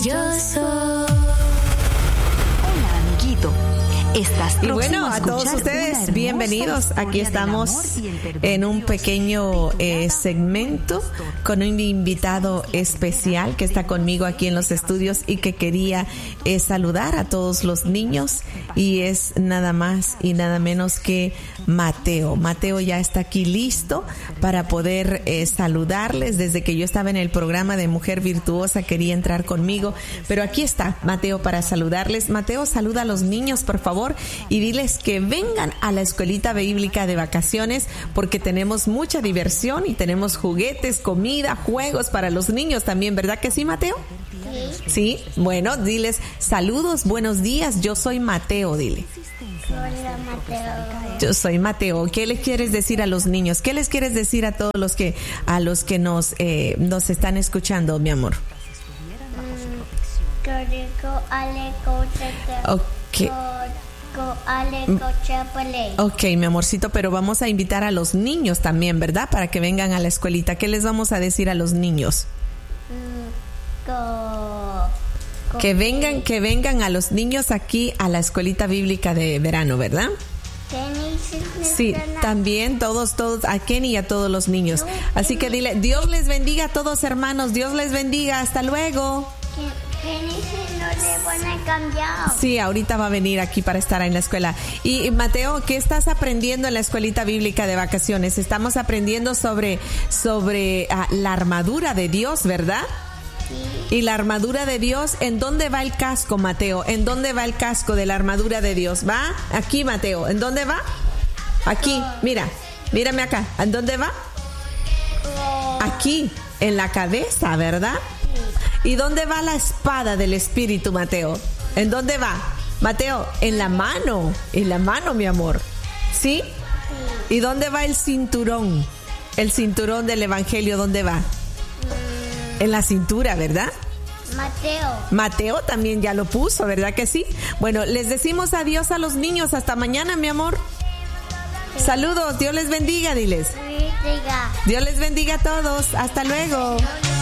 maravilloso. Hola, amiguito. Estás y bueno, a todos ustedes, bienvenidos. Aquí estamos en un pequeño segmento con un invitado especial que está conmigo aquí en los estudios y que quería saludar a todos los niños, y es nada más y nada menos que Mateo. Mateo ya está aquí listo para poder saludarles. Desde que yo estaba en el programa de Mujer Virtuosa quería entrar conmigo, pero aquí está Mateo para saludarles. Mateo, saluda a los niños, por favor, y diles que vengan a la escuelita bíblica de vacaciones, porque tenemos mucha diversión y tenemos juguetes, comida, juegos para los niños también, ¿verdad que sí, Mateo? Sí, bueno, diles saludos, buenos días, yo soy Mateo, dile. Hola, Mateo. Yo soy Mateo. ¿Qué les quieres decir a los niños? ¿Qué les quieres decir a todos los que nos están escuchando, mi amor? Ok, mi amorcito, pero vamos a invitar a los niños también, ¿verdad? Para que vengan a la escuelita. ¿Qué les vamos a decir a los niños? Que vengan a los niños aquí a la escuelita bíblica de verano, ¿verdad? Sí, también todos, a Kenny y a todos los niños. Así que dile, Dios les bendiga a todos, hermanos. Dios les bendiga. Hasta luego. Sí, ahorita va a venir aquí para estar en la escuela. Y Mateo, ¿qué estás aprendiendo en la escuelita bíblica de vacaciones? Estamos aprendiendo sobre la armadura de Dios, ¿verdad? Sí. Y la armadura de Dios, ¿en dónde va el casco, Mateo? ¿En dónde va el casco de la armadura de Dios? ¿Va? Aquí, Mateo. ¿En dónde va? Aquí, mírame acá. ¿En dónde va? Aquí, en la cabeza, ¿verdad? ¿Y dónde va la espada del Espíritu, Mateo? ¿En dónde va? Mateo, en la mano, mi amor. ¿Sí? ¿Y dónde va el cinturón? El cinturón del Evangelio, ¿dónde va? En la cintura, ¿verdad? Mateo también ya lo puso, ¿verdad que sí? Bueno, les decimos adiós a los niños. Hasta mañana, mi amor. Saludos, Dios les bendiga, diles. Dios les bendiga a todos. Hasta luego.